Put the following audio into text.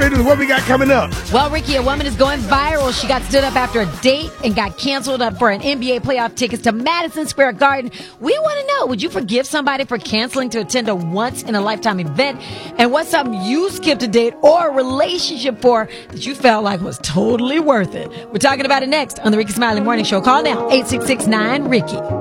What we got coming up? Well, Ricky, a woman is going viral. She got stood up after a date and got canceled up for an NBA playoff tickets to Madison Square Garden. We want to know, would you forgive somebody for canceling to attend a once-in-a-lifetime event? And what's something you skipped a date or a relationship for that you felt like was totally worth it? We're talking about it next on the Ricky Smiley Morning Show. Call now, 866-9-RICKY.